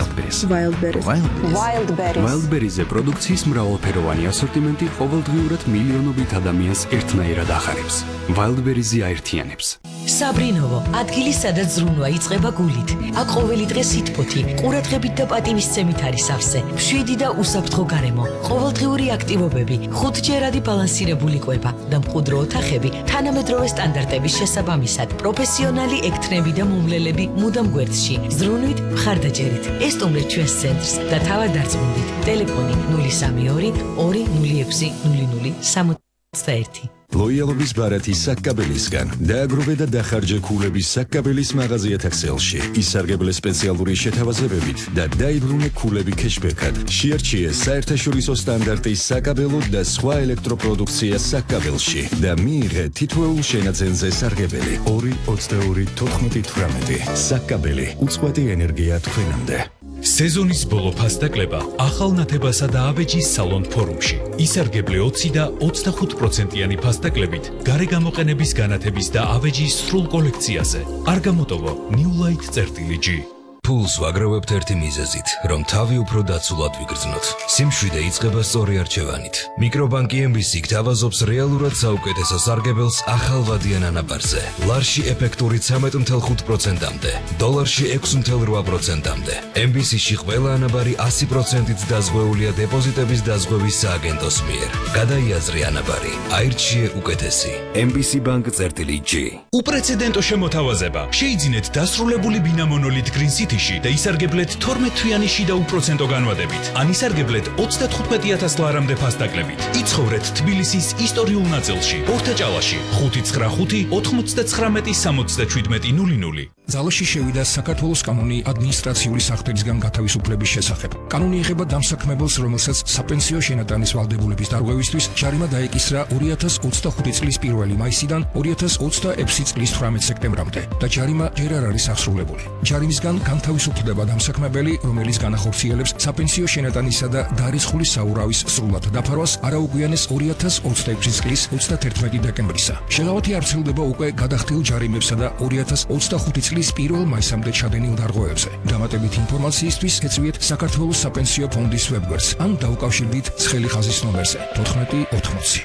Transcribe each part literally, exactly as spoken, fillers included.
Wildberries. Wildberries. Wildberries. Wildberries-ზე პროდუქციის მრავალფეროვანი ასორტიმენტი ყოველდღიურად მილიონობით ადამიანს ერთნაირად ახარებს. Wildberries-ი აერთიანებს. საბრინოვო, ადგილი სადაც ზრუნვა იწყება გულით. აქ ყოველი დღე სითბოთი, ყურადღებით და პატივისცემით არის სავსე. მშვიდი და უსაფრთხო გარემო, ყოველდღიური აქტივობები, ხუთჯერადი ბალანსირებული კვება და მყუდრო ოთახები თანამედროვე სტანდარტების შესაბამისად. პროფესიონალი ექთნები და მომლელები მუდამ გვერდში. ზრუნვით, მხარდაჭერით. ესტუმრეთ ჩვენს ცენტრს და თავად დარწმუნდით. ტელეფონი ნული სამი ორი ორი ნული ექვსი ნული ნული სამოცდაერთი. ლოიალობის ბარათი საკაბელისგან დააგროვე და დახარჯე ქულების საკაბელის მაღაზიათა ქსელში. ისარგებლე სპეციალური შეთავაზებებით და დაიბრუნე ქულები ქეშბექად. შეარჩიე საერთაშორისო სტანდარტის საკაბელო და სხვა ელექტროპროდუქცია საკაბელში და მიიღე თითოეულ შენაძენზე სარგებელი. ორი ოცდაორი თოთხმეტი თვრამეტი. საკაბელი უწყვეტი ენერგია თქვენამდე. სეზონის ბოლო ფასდაკლება ახალ ნათებასა და ავეჯის სალონ ფორუმში. ისარგებლე ოცი და ოცდახუთ პროცენტიანი ფასდაკლებით გარე გამოყენების განათების და ავეჯის სრულ კოლექციაზე. არ გამოტოვო New Light წერტილი G. ფულს ვაგროვებთ ერთი მიზეზით, რომ თავი უფრო დაცულად ვიგრძნოთ. სიმშვიდე იწყება სწორი არჩევანით. მიკრობანკი ემ ბი სი გთავაზობს რეალურად საუკეთესო სარგებელს ახალვადიან ანაბარზე. ლარში ეფექტურით სამი ოცდაორი ხუთი პროცენტამდე, დოლარში ექვსი ოცდაორი რვა პროცენტამდე. ემ ბი სი-ში ყველა ანაბარი ასი პროცენტით დაზღვეულია დეპოზიტების დაზღვევის სააგენტოს მიერ. გადაიაზრე ანაბარი, აირჩიე უკეთესი. ემ ბი სი Bank წერტილი G. უპრეცედენტო შემოთავაზება. შეიძინეთ დასრულებული ბინა მონოლით Green City და ისარგებლეთ თორმეტ თვიანი შიდა უპროცენტო განვადებით. ან ისარგებლეთ ოცდათხუთმეტი ათას ლარამდე ფასდაკლებით. იცხოვრეთ თბილისის ისტორიულ ნაწილში, ორთაჭალაში, ხუთი ცხრა ხუთი ოთხმოცდათხრამეტი სამოცდაშვიდმეტი ნული ნული. ძალაში შევიდა საქართველოს კანონი ადმინისტრაციული საქმისგან გათავისუფლების შესახებ. კანონი ეხება დამსაქმებელს, რომელსაც საპენსიო შენატანის ვალდებულების დარღვევისთვის ჯარიმა დაეკისრა ორი ათას ოცდახუთი წლის პირველი მაისიდან ორი ათას ოცდაექვსი წლის თვრამეტ სექტემბრამდე და ჯარიმა ჯერ არ არის აღსრულებული. ჯარიმისგან განთავისუფლდება დამსაქმებელი, რომელიც განახორციელებს საპენსიო შენატანისა და დარიცხული საურავის სრულად დაფარვას არაუგვიანეს ორი ათას ოცდაექვსი წლის ოცდათერთმეტი დეკემბრისა. შეღავათი არ ვრცელდება უკვე გადახდილ ჯარიმებსა და ორი ათას ოცდახუთი წლის პირველ მაისამდე ჩადენილ დარღვევებზე. დამატებით ინფორმაციისთვის ეწვიეთ საქართველოს საპენსიო ფონდის ვებგვერდს ან დაუკავშირდით ცხელი ხაზის ნომერზე თოთხმეტი ოცდაოთხი.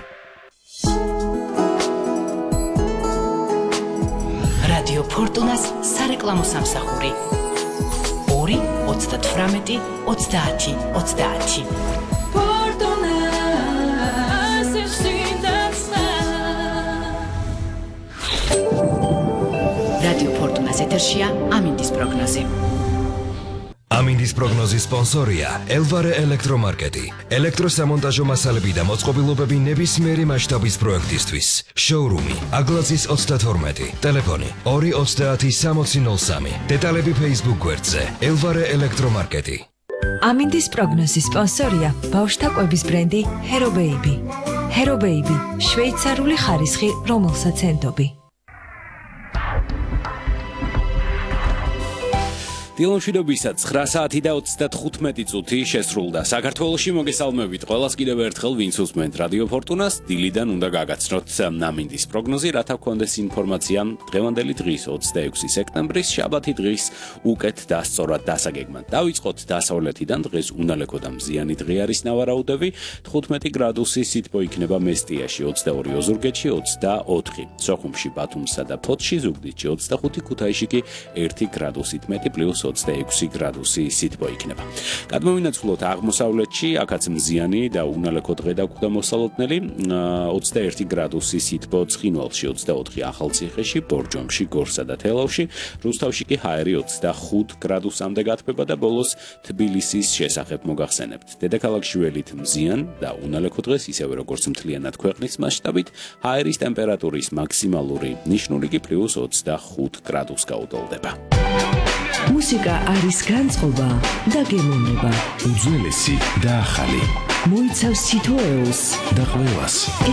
რადიო ფორტუნას სარეკლამო სამსახური ორი ოცდათვრამეტი ოცდაათი ოცდაათი. რადიო ფორტუნას ეთერშია ამინდის პროგნოზი. ამინდის პროგნოზის სპონსორია ელვარე ელექტრომარკეტი. ელექტროსამონტაჟო მასალები და მოწყობილობები ნებისმიერი მასშტაბის პროექტისთვის. შოურუმი აგლაძის ოცდათორმეტი. ტელეფონი ორი ოცდაათი სამოცი ნული სამი. დეტალები Facebook გვერდზე ელვარე ელექტრომარკეტი. ამინდის პროგნოზის სპონსორია ბავშვთა კვების ბრენდი Hero Baby. Hero Baby შვეიცარიული ხარისხი, რომელსაც ენდობი. დილომშვიდობისა ცხრა საათი და ოცდათხუთმეტი წუთი შესრულდა. საქართველოში მოგესალმებით ყველას კიდევ ერთხელ, ვინც უსმენთ რადიო ფორტუნას. დილიდან უნდა გაგაცნოთ ამინდის პროგნოზი, რათა გქონდეს ინფორმაცია დღევანდელი დღის ოცდაექვსი სექტემბრის შაბათი დღის უკეთ და სწორად დასაგეგმად. დავიწყოთ დასავლეთიდან. დღეს უნალექო და მზიანი დღე არის ნავარაუდები. თხუთმეტი გრადუსი სითბო იქნება მესტიაში, ოცდაორი ოზურგეთში, ოცდაოთხი სოხუმში, ბათუმსა და ფოთში, ზუგდიდში ოცდახუთი, ქუთაისში კი ერთი გრადუსით მეტი პლუს ოცდაექვსი გრადუსი სითბო იქნება. გადმოვინაცვლოთ აღმოსავლეთში, აქაც მზიანი და უნალექო დღე დაგვდა მოსალოდნელი, ოცდაერთი გრადუსი სითბო ცხინვალში, ოცდაოთხი ახალციხეში, ბორჯომში, გორსა და თელავში, რუსთავში კი ჰაერი ოცდახუთ გრადუსამდე გათბება და ბოლოს თბილისის შესახებ მოგახსენებთ. დედაქალაქში ველით მზიან და უნალექო დღეს, ისევე როგორც მთლიანად ქვეყნის მასშტაბით, ჰაერის ტემპერატურის მაქსიმალური ნიშნული კი პლუს ოცდახუთ გრადუს გაუდოლდება. მუსიკა არის განწყობა და გემოვნება. უძველესი და ახალი. მოიცავს თითოეულს და ყველას.